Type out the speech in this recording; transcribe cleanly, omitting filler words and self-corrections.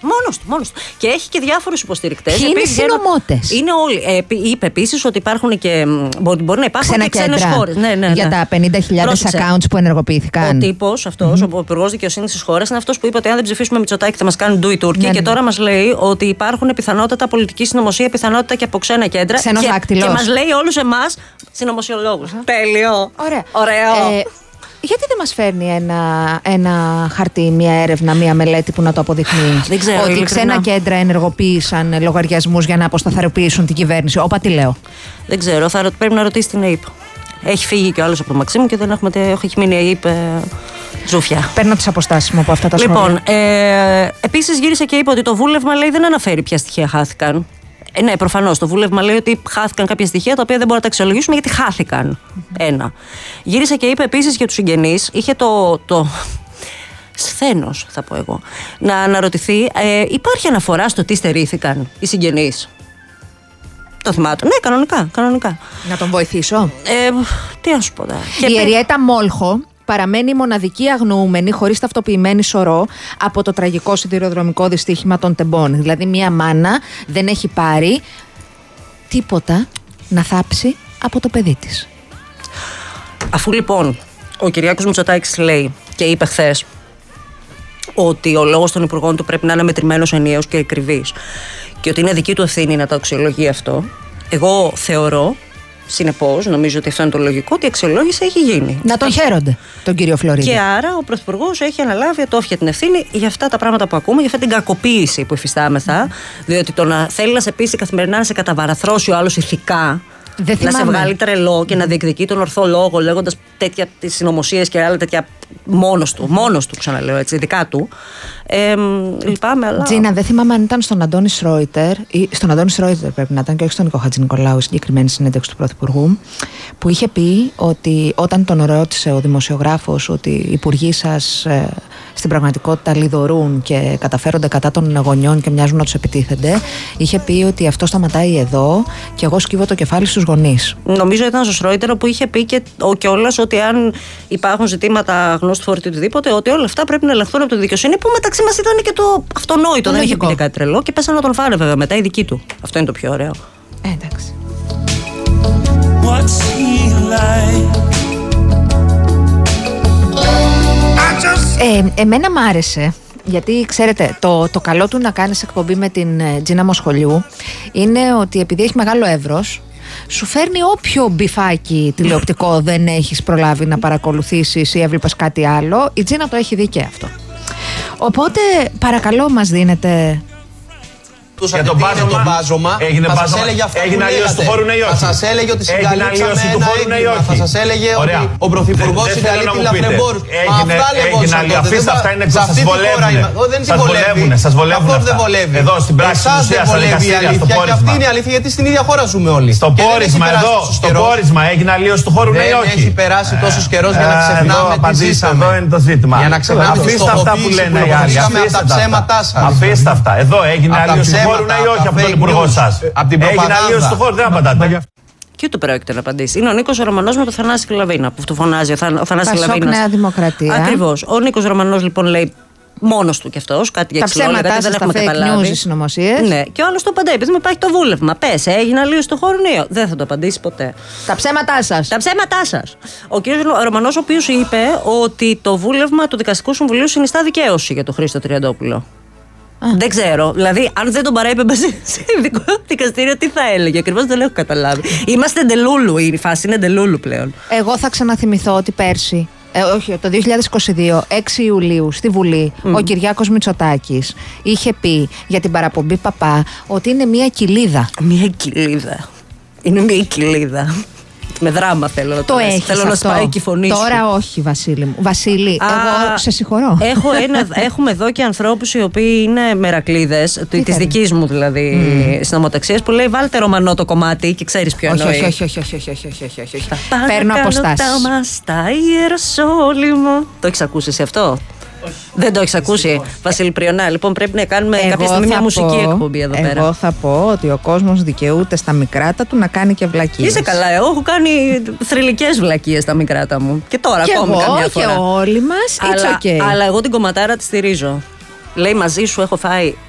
Μόνος του. Και έχει και διάφορους υποστηρικτές. Ποιοι είναι οι συνωμότες? Είναι όλοι. Είπε επίσης ότι υπάρχουν και. Μπορεί να υπάρχουν και ξένες χώρες. Ναι. Για τα 50.000 accounts που ενεργοποιήθηκαν. Ο τύπος αυτός, ο υπουργός δικαιοσύνης της χώρας, είναι αυτός που είπε ότι αν δεν ψηφίσουμε Μητσοτάκη θα μας κάνουν ντου οι Τούρκοι. Και τώρα μας λέει ότι υπάρχουν πιθανότατα πολιτική συνωμοσία, πιθανότητα και από ξένα κέντρα. Και μας λέει όλους εμάς συνωμοσιολόγους. Τέλειο. Ωραίο. Γιατί δεν μας φέρνει ένα χαρτί, μια έρευνα, μια μελέτη που να το αποδεικνύει? Δεν ξέρω. Ότι ξένα κέντρα ενεργοποίησαν λογαριασμούς για να αποσταθεροποιήσουν την κυβέρνηση. Όπα, τι λέω. Δεν ξέρω. Πρέπει να ρωτήσει την ΑΕΠ. Έχει φύγει και ο άλλος από το Μαξίμου και έχει μείνει η ΑΕΠ ζούφια. Παίρνω τις αποστάσεις μου από αυτά τα σχόλια. Λοιπόν, επίσης γύρισε και είπε ότι το βούλευμα, λέει, δεν αναφέρει ποια στοιχεία χάθηκαν. Ναι, προφανώς. Το βούλευμα λέει ότι χάθηκαν κάποια στοιχεία τα οποία δεν μπορούμε να τα αξιολογήσουμε γιατί χάθηκαν. Ένα. Γύρισε και είπε επίσης για τους συγγενείς, είχε το σθένος, θα πω εγώ, να αναρωτηθεί, υπάρχει αναφορά στο τι στερήθηκαν οι συγγενείς? Το θυμάται. Ναι, κανονικά. Να τον βοηθήσω. Τι να σου πω τώρα. Η Εριέτα Μόλχο παραμένει η μοναδική αγνοούμενη χωρίς ταυτοποιημένη σωρό από το τραγικό σιδηροδρομικό δυστύχημα των Τεμπών. Δηλαδή, μία μάνα δεν έχει πάρει τίποτα να θάψει από το παιδί της. Αφού λοιπόν ο Κυριάκος Μητσοτάκης λέει και είπε χθες ότι ο λόγος των υπουργών του πρέπει να είναι μετρημένος, ενιαίος και ακριβής και ότι είναι δική του ευθύνη να το αξιολογεί αυτό, εγώ θεωρώ, συνεπώς, νομίζω ότι αυτό είναι το λογικό, ότι η αξιολόγηση έχει γίνει. Να τον χαίρονται τον κύριο Φλωρίδη. Και άρα ο Πρωθυπουργός έχει αναλάβει ατόφια την ευθύνη για αυτά τα πράγματα που ακούμε, για αυτή την κακοποίηση που υφιστάμεθα. Διότι το να θέλει να σε πείσει καθημερινά να σε καταβαραθρώσει ο άλλος ηθικά, να σε βγάλει τρελό και να διεκδικεί τον ορθό λόγο λέγοντας τέτοια τις συνωμοσίες και άλλα τέτοια μόνος του, ξαναλέω έτσι, δικά του. Λυπάμαι, αλλά. Τζίνα, δεν θυμάμαι αν ήταν στον Αντώνη Σρόιτερ, στον Αντώνη Σρόιτερ πρέπει να ήταν και όχι στον Νίκο Χατζηνικολάου, η συγκεκριμένη συνέντευξη του Πρωθυπουργού, που είχε πει ότι όταν τον ρώτησε ο δημοσιογράφος ότι οι υπουργοί σας στην πραγματικότητα λιδωρούν και καταφέρονται κατά των γονιών και μοιάζουν να τους επιτίθενται, είχε πει ότι αυτό σταματάει εδώ και εγώ σκύβω το κεφάλι στους γονείς. Νομίζω ήταν στο Σρόιτερ που είχε πει και κιόλας ότι αν υπάρχουν ζητήματα γνώστου φορτίου οτιδήποτε, ότι όλα αυτά πρέπει να ελεγχθούν από τη δικαιοσύνη, που μεταξύ μας ήταν και το αυτονόητο, δεν είχε πει και κάτι τρελό και πέσανε να τον φάνε βέβαια μετά οι δικοί του. Αυτό είναι το πιο ωραίο. Εντάξει. Εμένα μ' άρεσε, γιατί ξέρετε το καλό του να κάνεις εκπομπή με την Τζίνα Μοσχολιού είναι ότι επειδή έχει μεγάλο εύρος, σου φέρνει όποιο μπιφάκι τηλεοπτικό δεν έχεις προλάβει να παρακολουθήσεις ή έβλεπες κάτι άλλο. Η Τζίνα το έχει δει και αυτό. Οπότε παρακαλώ μας δίνετε. Για τον μπάζωμα, θα σας έλεγε αυτό που λέγατε. Θα σας έλεγε ότι συγκαλύψαμε ένα έγκλημα. Θα σας έλεγε ότι ο Πρωθυπουργός συγκαλεί τη λαθρεμπόρους. Έγινε αλλιώς. Αφήστε αυτά, είναι που σας βολεύουνε. Σας βολεύουν αυτό δεν βολεύει. Εδώ στην πράξη της ουσίας, στα δικαστήρια, στο πόρισμα. Και αυτή είναι η αλήθεια, γιατί στην ίδια χώρα ζούμε όλοι. Στο πόρισμα εδώ, στο πόρισμα έγινε αλλιώς του χώρου, ναι ή όχι? Δεν έχει περάσει τόσος καιρός για να ξεχνάμε τι ζήσαμε. Εδώ είναι το ζήτημα. Για να ξεχνάμε τη στοχοποίηση που γνωρίσαμε από τα ψέματά σας. Αφήστε αυτά. Εδώ έγινε αλλιώς του χώρου, ναι ή όχι, από τον υπουργό σας? Έγινε αλλιώς του χώρου, δεν απαντάτε. Και ούτε πρόκειται να απαντήσει. Είναι ο Νίκος Ρωμανός με το Θανάση Λαβίνα που του φωνάζει ο Θανάσης Λαβίνας. Πασόκ Νέα Δημοκρατία. Ακριβώς. Ο Νίκος Ρωμανός λοιπόν λέει μόνος του κι αυτός κάτι για ξυλόλογα, γιατί δεν έχουμε καταλάβει. Οι συνωμοσίες. Ναι, και ο άλλος το απαντάει. Επειδή με υπάρχει το βούλευμα. Πες, έγινε αλλίως το χώρο νέο. Δεν θα το απαντήσει ποτέ. Τα ψέματά σας. Τα ψέματά σας. Ο κ. Ρωμανός, ο οποίος είπε ότι το βούλευμα του Δικαστικού Συμβουλίου συνιστά δικαίωση για τον Χρήστο Τριαντόπουλο. Δεν ξέρω. Δηλαδή, αν δεν τον παραείπε σε ειδικό δικαστήριο, τι θα έλεγε? Ακριβώς δεν έχω καταλάβει. Είμαστε ντελούλου. Η φάση είναι ντελούλου πλέον. Εγώ θα ξαναθυμηθώ ότι πέρσι, όχι, το 2022, 6 Ιουλίου, στη Βουλή, ο Κυριάκος Μητσοτάκης είχε πει για την παραπομπή Παπά ότι είναι μια κοιλίδα. Μια κοιλίδα. Είναι μια κοιλίδα. Με δράμα θέλω να το έχεις. Θέλω να σπάει και η φωνή σου. Τώρα όχι, Βασίλη μου. Βασίλη, εγώ σε συγχωρώ. Έχουμε εδώ και ανθρώπους οι οποίοι είναι μερακλείδες, της δικής μου δηλαδή συνομοταξίας, που λέει βάλτε Ρωμανό το κομμάτι και ξέρεις ποιο εννοεί. Όχι. Παίρνω αποστάσεις. Στα Ιεροσόλυμο. Το έχεις ακούσει εσύ αυτό? Όχι. Δεν το έχεις ακούσει, Βασίλη Πριονά? Λοιπόν, πρέπει να κάνουμε κάποια στιγμή μια μουσική εκπομπή εδώ πέρα. Εγώ θα πω ότι ο κόσμος δικαιούται στα μικράτα του να κάνει και βλακίες. Είσαι καλά, εγώ έχω κάνει θρυλικές βλακίες στα μικράτα μου. Και τώρα και ακόμη καμιά φορά. Και όλοι μας, it's okay. Αλλά εγώ την κομματάρα τη στηρίζω. Λέει μαζί σου έχω φάει